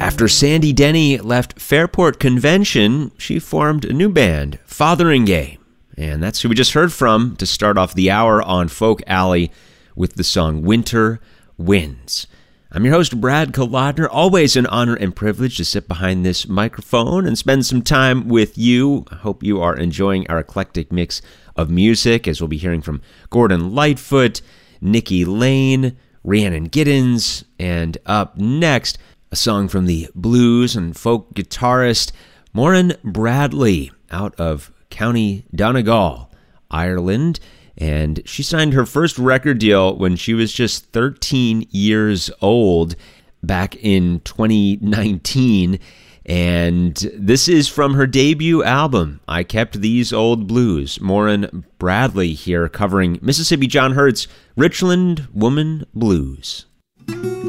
After Sandy Denny left Fairport Convention, she formed a new band, Fotheringay. And that's who we just heard from to start off the hour on Folk Alley with the song Winter Winds. I'm your host, Brad Kolodner. Always an honor and privilege to sit behind this microphone and spend some time with you. I hope you are enjoying our eclectic mix of music, as we'll be hearing from Gordon Lightfoot, Nikki Lane, Rhiannon Giddens, and up next, a song from the blues and folk guitarist Maureen Bradley out of County Donegal, Ireland. And she signed her first record deal when she was just 13 years old back in 2019. And this is from her debut album, I Kept These Old Blues. Maureen Bradley here covering Mississippi John Hurt's Richland Woman Blues.